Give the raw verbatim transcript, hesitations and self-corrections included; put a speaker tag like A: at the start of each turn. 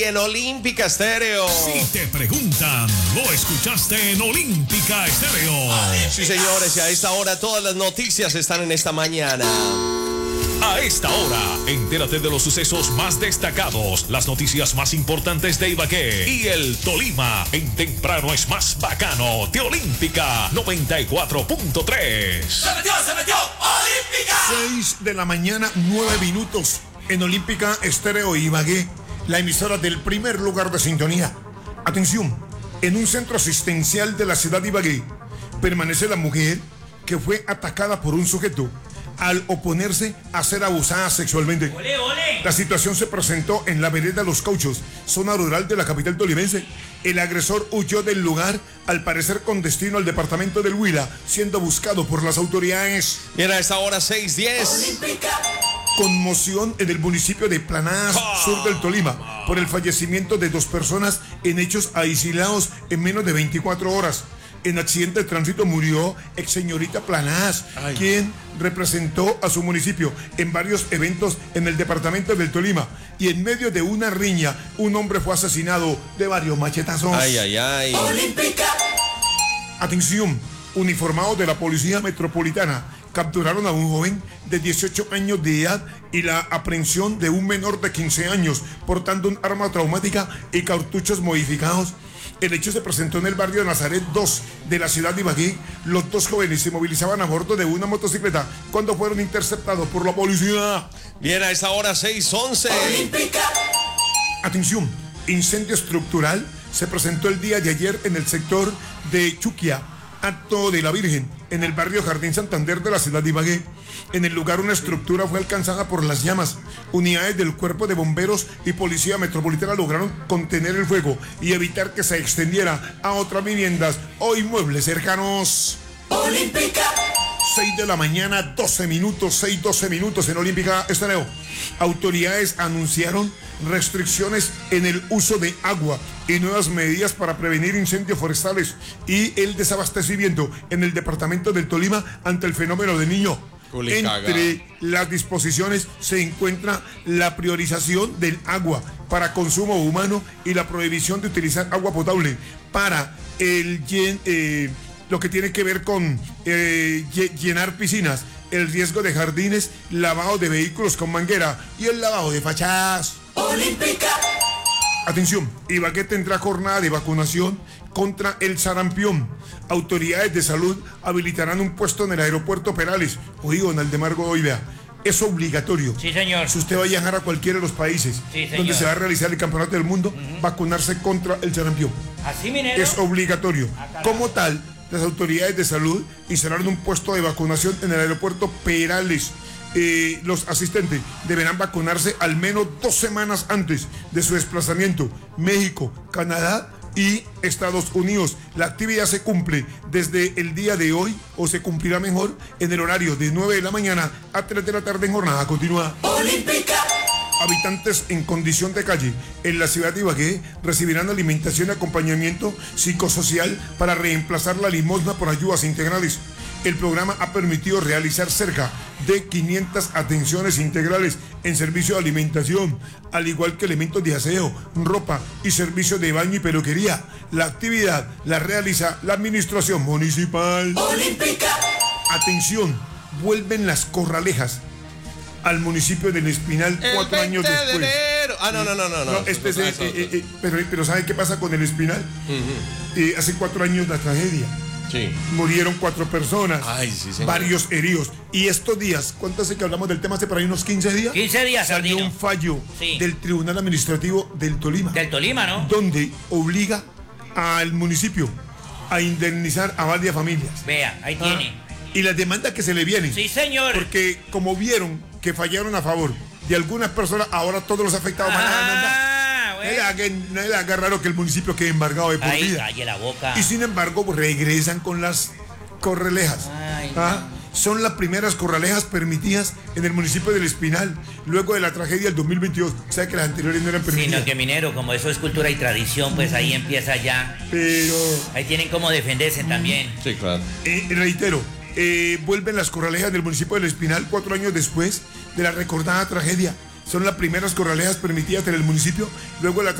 A: aquí en Olímpica Estéreo.
B: Si te preguntan, lo escuchaste en Olímpica Estéreo.
A: Sí, señores, y a esta hora todas las noticias están en esta mañana.
B: A esta hora, entérate de los sucesos más destacados, las noticias más importantes de Ibagué y el Tolima. En Temprano es más bacano de Olímpica noventa y cuatro punto tres.
C: ¡Se metió, se metió! ¡Olímpica!
D: seis de la mañana, nueve minutos. En Olímpica Estéreo Ibagué, la emisora del primer lugar de sintonía. Atención, en un centro asistencial de la ciudad de Ibagué, permanece la mujer que fue atacada por un sujeto al oponerse a ser abusada sexualmente.
C: ¡Olé, olé!
D: La situación se presentó en la vereda Los Cauchos, zona rural de la capital tolimense. El agresor huyó del lugar, al parecer con destino al departamento del Huila, siendo buscado por las autoridades.
A: Bien, a esta hora seis diez.
D: Conmoción en el municipio de Planadas, sur del Tolima, por el fallecimiento de dos personas en hechos aislados en menos de veinticuatro horas. En accidente de tránsito murió ex señorita Planadas, Ay. quien representó a su municipio en varios eventos en el departamento del Tolima. Y en medio de una riña, un hombre fue asesinado de varios machetazos.
A: Ay, ay, ay.
C: ¡Olímpica!
D: Atención, uniformados de la Policía Metropolitana capturaron a un joven de dieciocho años de edad y la aprehensión de un menor de quince años portando un arma traumática y cartuchos modificados. El hecho se presentó en el barrio Nazaret dos de la ciudad de Ibagué. Los dos jóvenes se movilizaban a bordo de una motocicleta cuando fueron interceptados por la policía.
A: Bien, a esta hora seis once.
C: ¡Olímpica!
D: Atención, incendio estructural se presentó el día de ayer en el sector de Chuquia, Acto de la Virgen, en el barrio Jardín Santander de la ciudad de Ibagué. En el lugar una estructura fue alcanzada por las llamas. Unidades del Cuerpo de Bomberos y Policía Metropolitana lograron contener el fuego y evitar que se extendiera a otras viviendas o inmuebles cercanos.
C: ¡Olímpica!
D: seis de la mañana, doce minutos, seis, doce minutos en Olímpica Estéreo. Autoridades anunciaron restricciones en el uso de agua y nuevas medidas para prevenir incendios forestales y el desabastecimiento en el departamento del Tolima ante el fenómeno del Niño. Entre las disposiciones se encuentra la priorización del agua para consumo humano y la prohibición de utilizar agua potable para el eh, lo que tiene que ver con eh, llenar piscinas, el riesgo de jardines, lavado de vehículos con manguera y el lavado de fachadas.
C: ¡Olímpica!
D: Atención, Ibagué tendrá jornada de vacunación contra el sarampión. Autoridades de salud habilitarán un puesto en el aeropuerto Perales. Oiga, don Aldemargo, oiga, es obligatorio.
C: Sí, señor.
D: Si usted va a viajar a cualquiera de los países
C: sí,
D: donde se va a realizar el campeonato del mundo, uh-huh. vacunarse contra el sarampión.
C: ¿Así, minero?
D: Es obligatorio.
C: Ah,
D: como tal, las autoridades de salud instalaron un puesto de vacunación en el aeropuerto Perales. Eh, los asistentes deberán vacunarse al menos dos semanas antes de su desplazamiento. México, Canadá y Estados Unidos. La actividad se cumple desde el día de hoy, o se cumplirá mejor, en el horario de nueve de la mañana a tres de la tarde en jornada continua.
C: ¡Olímpica!
D: Habitantes en condición de calle en la ciudad de Ibagué recibirán alimentación y acompañamiento psicosocial para reemplazar la limosna por ayudas integrales. El programa ha permitido realizar cerca de quinientas atenciones integrales en servicio de alimentación, al igual que elementos de aseo, ropa y servicios de baño y peluquería. La actividad la realiza la administración municipal.
C: ¡Olímpica!
D: Atención, vuelven las corralejas al municipio del Espinal cuatro años después.
A: De enero. Ah, no, no, no, no. no,
D: no este es, eh, eh, eh, pero, pero ¿sabe qué pasa con el Espinal? Uh-huh. Eh, hace cuatro años la tragedia.
A: Sí.
D: Murieron cuatro personas.
A: Ay, sí, señor.
D: Varios heridos. Y estos días, ¿cuánto hace que hablamos del tema? Hace por ahí unos quince días.
C: quince días,
D: salió
C: Sardino.
D: un fallo
C: sí.
D: del Tribunal Administrativo del Tolima.
C: Del Tolima, ¿no?
D: Donde obliga al municipio a indemnizar a varias familias.
C: Vea, ahí ah, tiene.
D: Y las demandas que se le vienen.
C: Sí, señor.
D: Porque como vieron que fallaron a favor de algunas personas, ahora todos los afectados van a demandar. No le haga raro que el municipio quede embargado de por
C: Ay,
D: vida.
C: calle la boca.
D: Y sin embargo, pues, regresan con las corralejas.
C: Ay,
D: ¿Ah?
C: no.
D: Son las primeras corralejas permitidas en el municipio del Espinal, luego de la tragedia del dos mil veintidós. O sea que las anteriores no eran permitidas.
C: Sino que, minero, como eso es cultura y tradición, pues ahí empieza ya.
D: Pero...
C: ahí tienen cómo defenderse también.
A: Sí, claro.
D: Eh, reitero, eh, vuelven las corralejas del municipio del Espinal cuatro años después de la recordada tragedia. Son las primeras corralejas permitidas en el municipio luego de la